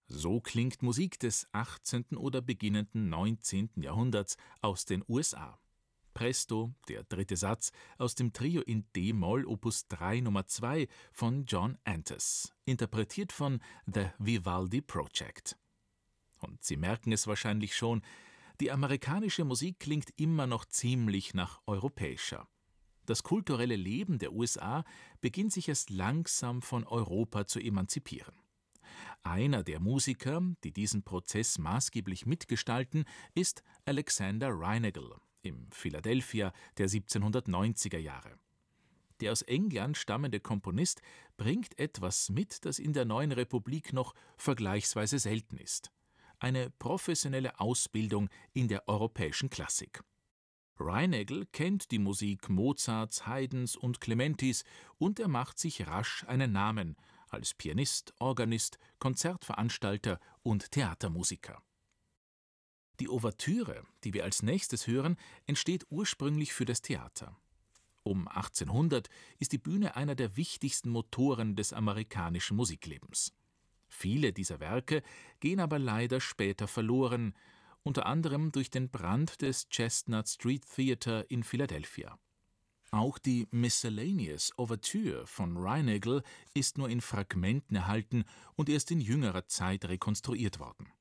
So klingt Musik des 18. oder beginnenden 19. Jahrhunderts aus den USA. Presto, der dritte Satz aus dem Trio in D-Moll Opus 3 Nummer 2 von John Antes, interpretiert von The Vivaldi Project. Und Sie merken es wahrscheinlich schon, die amerikanische Musik klingt immer noch ziemlich nach europäischer. Das kulturelle Leben der USA beginnt sich erst langsam von Europa zu emanzipieren. Einer der Musiker, die diesen Prozess maßgeblich mitgestalten, ist Alexander Reinagel im Philadelphia der 1790er Jahre. Der aus England stammende Komponist bringt etwas mit, das in der neuen Republik noch vergleichsweise selten ist: eine professionelle Ausbildung in der europäischen Klassik. Reinagel kennt die Musik Mozarts, Haydns und Clementis und er macht sich rasch einen Namen als Pianist, Organist, Konzertveranstalter und Theatermusiker. Die Ouvertüre, die wir als nächstes hören, entsteht ursprünglich für das Theater. Um 1800 ist die Bühne einer der wichtigsten Motoren des amerikanischen Musiklebens. Viele dieser Werke gehen aber leider später verloren, unter anderem durch den Brand des Chestnut Street Theater in Philadelphia. Auch die Miscellaneous Ouvertüre von Reinagel ist nur in Fragmenten erhalten und erst in jüngerer Zeit rekonstruiert worden.